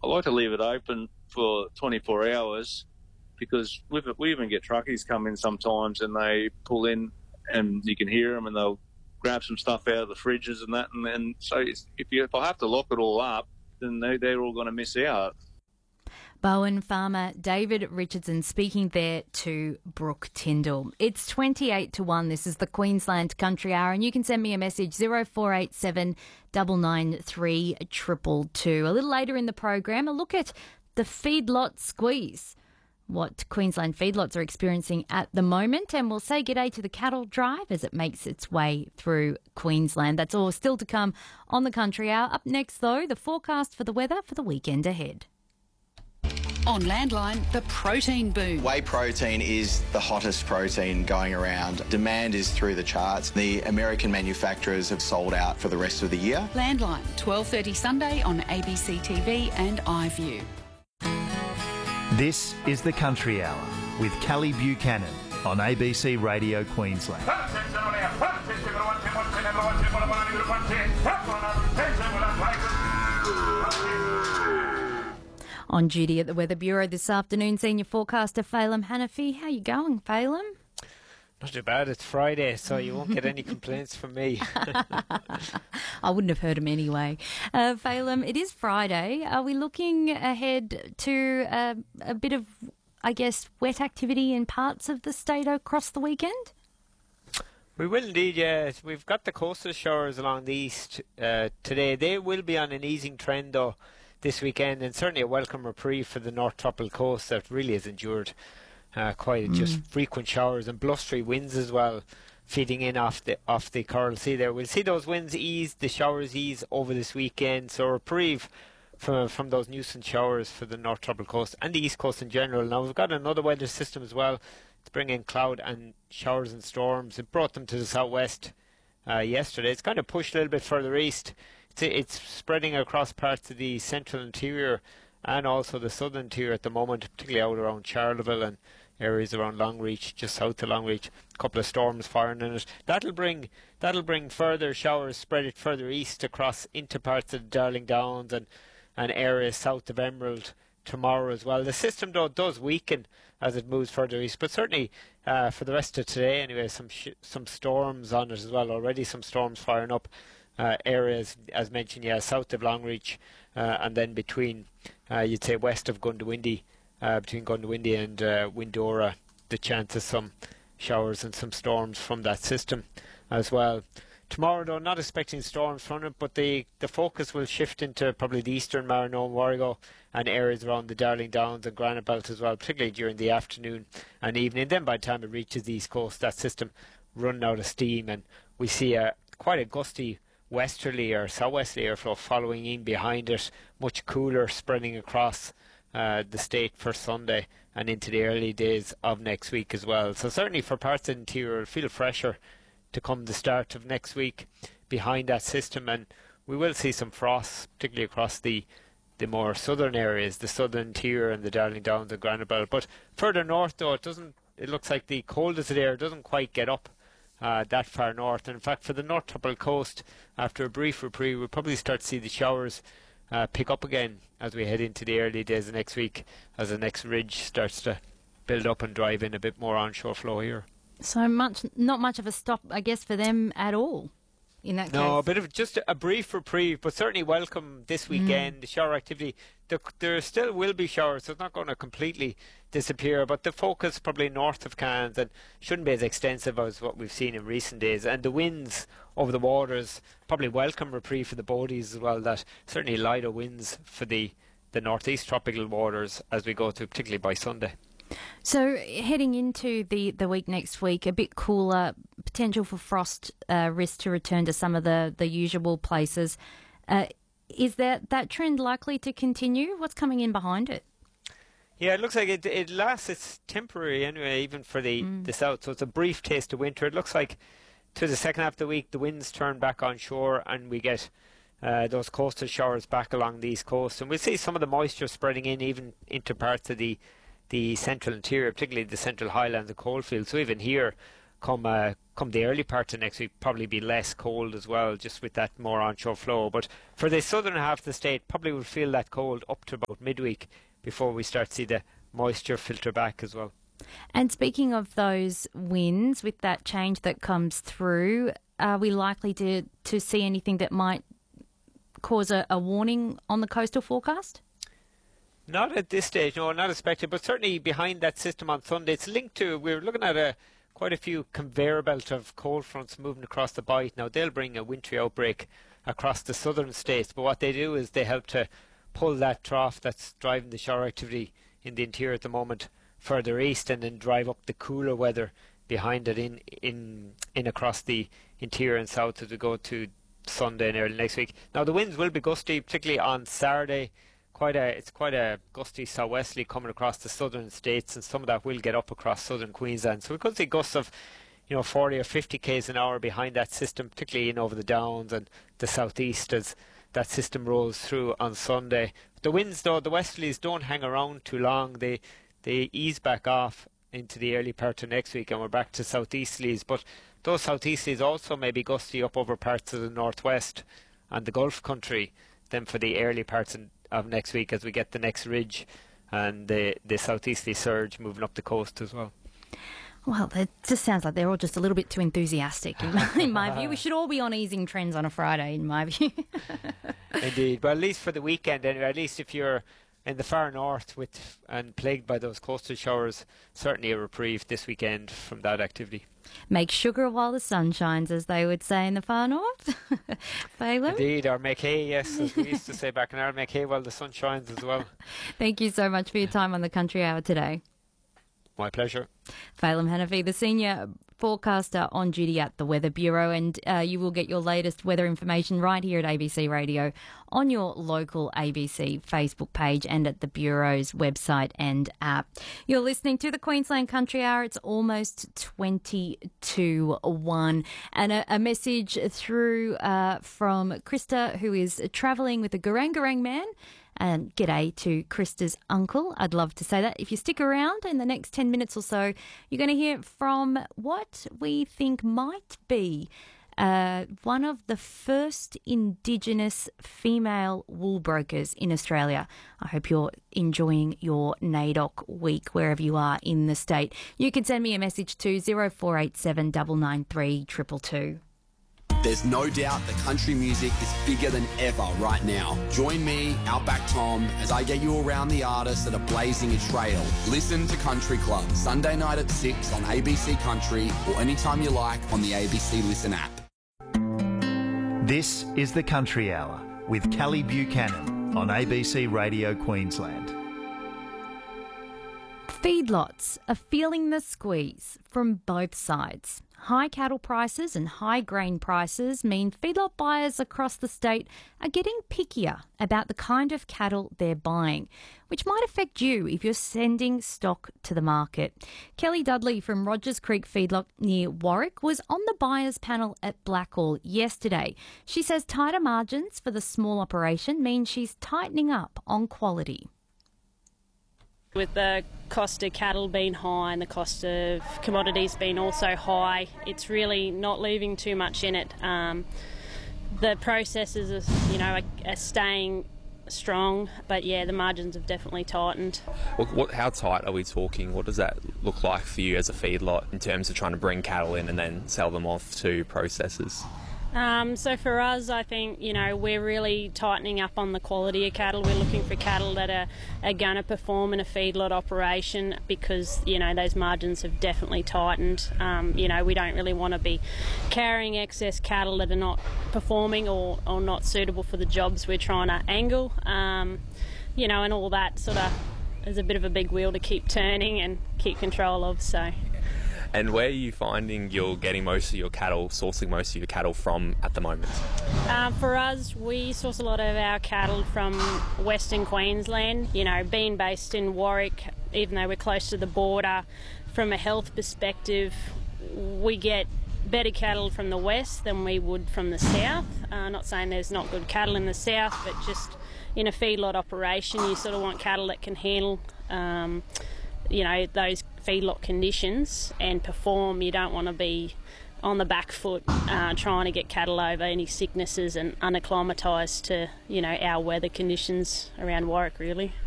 like to leave it open for 24 hours because we even get truckies come in sometimes and they pull in and you can hear them and they'll grab some stuff out of the fridges and that. And so if I have to lock it all up, then they're all going to miss out. Bowen farmer David Richardson speaking there to Brooke Tyndall. It's 28 to 1. This is the Queensland Country Hour, and you can send me a message 0487 993 222. A little later in the program, a look at the feedlot squeeze, what Queensland feedlots are experiencing at the moment, and we'll say g'day to the cattle drive as it makes its way through Queensland. That's all still to come on the Country Hour. Up next, though, the forecast for the weather for the weekend ahead. On Landline, the protein boom. Whey protein is the hottest protein going around. Demand is through the charts. The American manufacturers have sold out for the rest of the year. Landline, 12:30 Sunday on ABC TV and iView. This is the Country Hour with Callie Buchanan on ABC Radio Queensland. On duty at the Weather Bureau this afternoon, senior forecaster Phelim Hanafi. How you going, Phelim? Not too bad. It's Friday, so you won't get any complaints from me. I wouldn't have heard them anyway. Phelim, it is Friday. Are we looking ahead to a bit of, I guess, wet activity in parts of the state across the weekend? We will indeed, yeah. We've got the coastal showers along the east today. They will be on an easing trend, though, this weekend, and certainly a welcome reprieve for the North Tropical Coast that really has endured just frequent showers and blustery winds as well, feeding in off the Coral Sea there. We'll see those winds ease, the showers ease over this weekend, so reprieve from those nuisance showers for the North Tropical Coast and the East Coast in general. Now we've got another weather system as well to bring in cloud and showers and storms. It brought them to the southwest yesterday. It's kind of pushed a little bit further east. It's spreading across parts of the central interior and also the southern interior at the moment, particularly out around Charleville and areas around Longreach, just south of Longreach. A couple of storms firing in it. That'll bring further showers, spread it further east across into parts of the Darling Downs and areas south of Emerald tomorrow as well. The system, though, does weaken as it moves further east, but certainly for the rest of today anyway, some storms on it as well. Already some storms firing up. Areas, as mentioned, south of Longreach and then between, you'd say, west of Gundawindi, between Gundawindi and Windora, the chance of some showers and some storms from that system as well. Tomorrow, though, not expecting storms from it, but the focus will shift into probably the eastern Marino, Warrego and areas around the Darling Downs and Granite Belt as well, particularly during the afternoon and evening. Then by the time it reaches the east coast, that system running out of steam, and we see quite a gusty westerly or southwesterly airflow following in behind it, much cooler, spreading across the state for Sunday and into the early days of next week as well. So certainly for parts of the interior, it'll feel fresher to come the start of next week behind that system, and we will see some frost, particularly across the more southern areas, the southern interior and the Darling Downs and Granite Belt. But further north, though, it looks like the coldest air doesn't quite get up that far north. And in fact, for the North Tropical Coast, after a brief reprieve, we'll probably start to see the showers pick up again as we head into the early days of next week, as the next ridge starts to build up and drive in a bit more onshore flow here. So not much of a stop, I guess, for them at all in that case. No, a bit of just a brief reprieve, but certainly welcome this weekend. The shower activity, there still will be showers, so it's not going to completely disappear, but the focus probably north of Cairns and shouldn't be as extensive as what we've seen in recent days. And the winds over the waters, probably welcome reprieve for the boadies as well. That certainly lighter winds for the northeast tropical waters as we go to, particularly by Sunday. So heading into the week next week, a bit cooler, potential for frost risk to return to some of the usual places. Is that trend likely to continue? What's coming in behind it? Yeah, it looks like it lasts. It's temporary anyway, even for the south. So it's a brief taste of winter. It looks like to the second half of the week, the winds turn back on shore and we get those coastal showers back along the east coast. And we'll see some of the moisture spreading in even into parts of the central interior, particularly the central highlands and coalfields. So even here, come the early part of next week, probably be less cold as well, just with that more onshore flow. But for the southern half of the state, probably will feel that cold up to about midweek before we start to see the moisture filter back as well. And speaking of those winds, with that change that comes through, are we likely to see anything that might cause a warning on the coastal forecast? Not at this stage, no, not expected, but certainly behind that system on Sunday. It's linked to, we're looking at quite a few conveyor belt of cold fronts moving across the bight. Now, they'll bring a wintry outbreak across the southern states, but what they do is they help to pull that trough that's driving the shower activity in the interior at the moment further east, and then drive up the cooler weather behind it in across the interior and south as we go to Sunday and early next week. Now, the winds will be gusty, particularly on Saturday. It's quite a gusty southwesterly coming across the southern states, and some of that will get up across southern Queensland. So we could see gusts of 40 or 50 k's an hour behind that system, particularly in over the Downs and the southeast as that system rolls through on Sunday. The winds, though, the westerlies don't hang around too long. They ease back off into the early part of next week, and we're back to southeasterlies. But those southeasterlies also may be gusty up over parts of the northwest and the Gulf country then for the early parts of next week as we get the next ridge and the southeasterly surge moving up the coast as well. Well, it just sounds like they're all just a little bit too enthusiastic in my view. We should all be on easing trends on a Friday, in my view. Indeed. But at least for the weekend anyway, at least if you're in the far north and plagued by those coastal showers, certainly a reprieve this weekend from that activity. Make sugar while the sun shines, as they would say in the far north. Phelim? Indeed, or make hay, yes, as we used to say back in Ireland, make hay while the sun shines as well. Thank you so much for your time on the Country Hour today. My pleasure. Phelim Hanafi, the senior forecaster on duty at the Weather Bureau, and you will get your latest weather information right here at ABC Radio on your local ABC Facebook page and at the Bureau's website and app. You're listening to the Queensland Country Hour. It's almost 20 to 1, and a message through from Krista, who is travelling with a Garang Garang man. And g'day to Krista's uncle. I'd love to say that. If you stick around in the next 10 minutes or so, you're going to hear from what we think might be one of the first Indigenous female wool brokers in Australia. I hope you're enjoying your NAIDOC week wherever you are in the state. You can send me a message to 0487 993 222. There's no doubt that country music is bigger than ever right now. Join me, Outback Tom, as I get you around the artists that are blazing a trail. Listen to Country Club, Sunday night at 6 on ABC Country or anytime you like on the ABC Listen app. This is the Country Hour with Callie Buchanan on ABC Radio Queensland. Feedlots are feeling the squeeze from both sides. High cattle prices and high grain prices mean feedlot buyers across the state are getting pickier about the kind of cattle they're buying, which might affect you if you're sending stock to the market. Kelly Dudley from Rogers Creek Feedlot near Warwick was on the buyers panel at Blackall yesterday. She says tighter margins for the small operation mean she's tightening up on quality. With the cost of cattle being high and the cost of commodities being also high, it's really not leaving too much in it. The processes are staying strong, but yeah, the margins have definitely tightened. How tight are we talking? What does that look like for you as a feedlot in terms of trying to bring cattle in and then sell them off to processors? So for us, I think, we're really tightening up on the quality of cattle. We're looking for cattle that are going to perform in a feedlot operation because, those margins have definitely tightened. We don't really want to be carrying excess cattle that are not performing or not suitable for the jobs we're trying to angle. And all that sort of is a bit of a big wheel to keep turning and keep control of, so... And where are you finding you're getting most of your cattle, sourcing most of your cattle from at the moment? For us, we source a lot of our cattle from Western Queensland. Being based in Warwick, even though we're close to the border, from a health perspective, we get better cattle from the west than we would from the south. Not saying there's not good cattle in the south, but just in a feedlot operation, you sort of want cattle that can handle those feedlot conditions and perform. You don't want to be on the back foot trying to get cattle over any sicknesses and unacclimatised to, our weather conditions around Warwick, really.